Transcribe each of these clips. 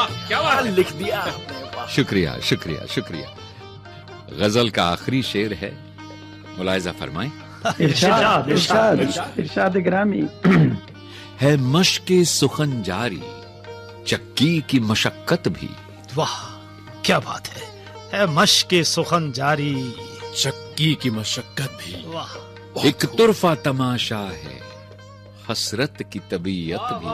वाह, क्या बात लिख दिया आपने, वाह। शुक्रिया शुक्रिया शुक्रिया। गजल का आखिरी शेर है, मुलाहिजा फरमाएं। इरशाद इरशाद इरशाद ग्रामी। है मशके सुखन जारी, चक्की की मशक्कत भी। वाह क्या बात है मशके सुखन जारी, चक्की की मशक्कत भी। वाह एक तुरफा तमाशा है, हसरत की तबीयत भी।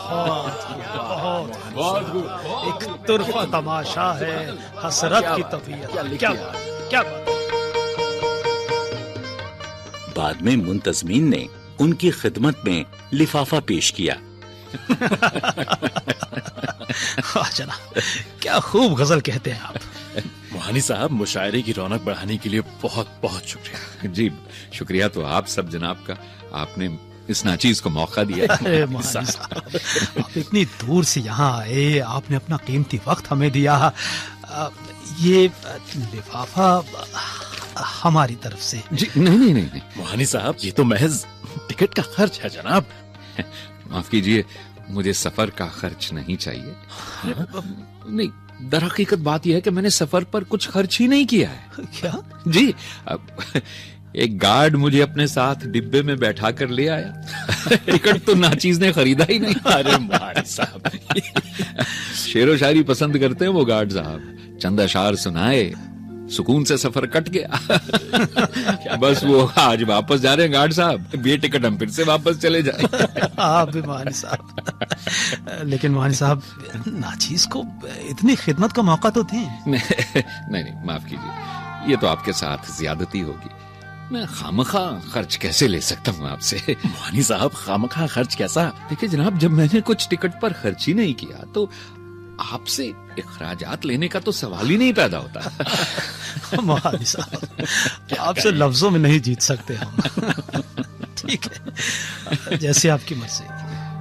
एक तुरफा तमाशा है, हसरत की तबीयत। क्या बात। बाद में मुंतजमीन ने उनकी खिदमत में लिफाफा पेश किया। वाह जनाब, क्या खूब गजल कहते हैं आप। मोहानी साहब, मुशायरे की रौनक बढ़ाने के लिए बहुत बहुत शुक्रिया। जी शुक्रिया तो आप सब जनाब का, आपने इस नाचीज को मौका दिया। अरे मोहानी साहब, आप इतनी दूर से यहाँ आए, आपने अपना कीमती वक्त हमें दिया। ये लिफाफा हमारी तरफ से। जी नहीं। मोहानी साहब, ये तो महज टिकट का खर्च है जनाब। माफ कीजिए, मुझे सफर का खर्च नहीं चाहिए। नहीं, दर हकीकत बात यह है कि मैंने सफर पर कुछ खर्च ही नहीं किया है। क्या? जी, एक गार्ड मुझे अपने साथ डिब्बे में बैठा कर ले आया। टिकट तो नाचीज ने खरीदा ही नहीं। अरे मोहानी साहब, शेरो शायरी पसंद करते हैं वो गार्ड साहब। चंद अशार सुनाए, सुकून से सफर कट गया। बस वो आज वापस जा रहे हैं गार्ड साहब, ये टिकट हम फिर से वापस चले जाए। आप भी मोहानी साहब, लेकिन मोहानी साहब नाचीज को इतनी खिदमत का मौका तो दें। नहीं, माफ कीजिए, ये तो आपके साथ ज्यादती होगी। मैं खामखा खर्च कैसे ले सकता हूँ आपसे? मोहानी साहब, खामखा खर्च कैसा? देखिए जनाब, जब मैंने कुछ टिकट पर खर्च ही नहीं किया तो आपसे इखराजात लेने का तो सवाल ही नहीं पैदा होता। मोहानी साहब, आपसे लफ्जों में नहीं जीत सकते हम। ठीक है, जैसे आपकी मर्जी।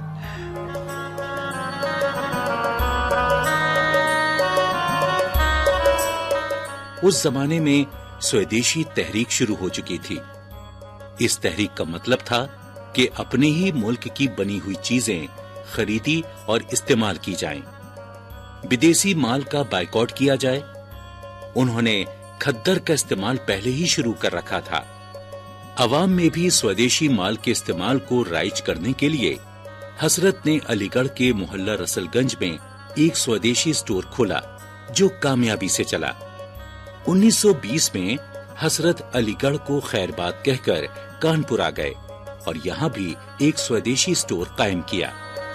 उस जमाने में स्वदेशी तहरीक शुरू हो चुकी थी। इस तहरीक का मतलब था कि अपने ही मुल्क की बनी हुई चीजें खरीदी और इस्तेमाल की जाएं, विदेशी माल का बायकॉट किया जाए। उन्होंने खद्दर का इस्तेमाल पहले ही शुरू कर रखा था। अवाम में भी स्वदेशी माल के इस्तेमाल को राइज करने के लिए हसरत ने अलीगढ़ के मोहल्ला रसलगंज में एक स्वदेशी स्टोर खोला, जो कामयाबी से चला। 1920 में हसरत अलीगढ़ को खैरबाद कहकर कानपुर आ गए और यहाँ भी एक स्वदेशी स्टोर कायम किया।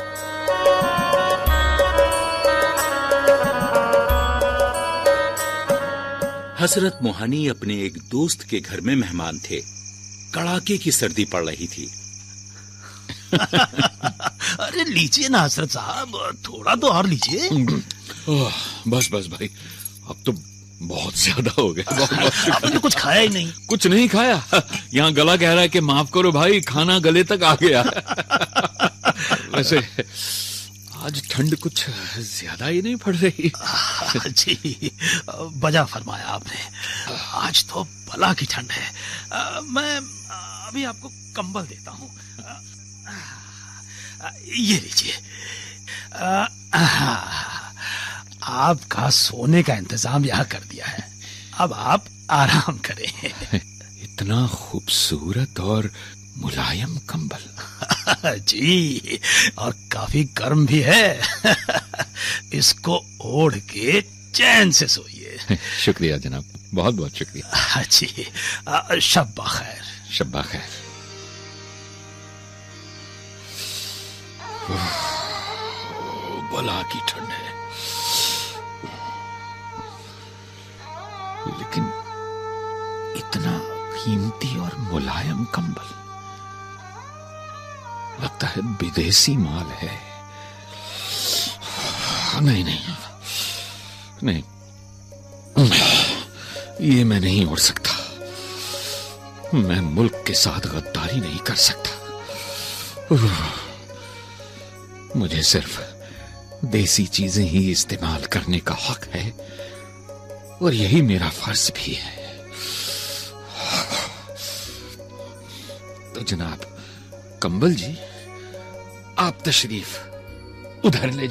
हसरत मोहानी अपने एक दोस्त के घर में मेहमान थे। कड़ाके की सर्दी पड़ रही थी। अरे लीजिए ना हसरत साहब, थोड़ा तो और लीजिए। बस भाई, अब तो बहुत ज्यादा हो गया। आपने तो कुछ खाया ही नहीं। कुछ नहीं खाया, यहाँ गला कह रहा है कि माफ करो भाई, खाना गले तक आ गया। वैसे आज ठंड कुछ ज्यादा ही नहीं पड़ रही। जी, बजा फरमाया आपने। आज तो भला की ठंड है। मैं अभी आपको कंबल देता हूँ, ये लीजिए। आपका सोने का इंतजाम यहाँ कर दिया है, अब आप आराम करें। इतना खूबसूरत और मुलायम कंबल। जी, और काफी गर्म भी है। इसको ओढ़ के चैन से सोइए। शुक्रिया जनाब, बहुत बहुत शुक्रिया। जी, शब्बा खैर। शब्बा खैर। भला की ठंड है, लेकिन इतना कीमती और मुलायम कंबल, लगता है विदेशी माल है। नहीं, ये मैं नहीं ओढ़ सकता। मैं मुल्क के साथ गद्दारी नहीं कर सकता। मुझे सिर्फ देसी चीजें ही इस्तेमाल करने का हक है और यही मेरा फर्ज भी है। तो जनाब कंबल जी, आप तशरीफ उधर ले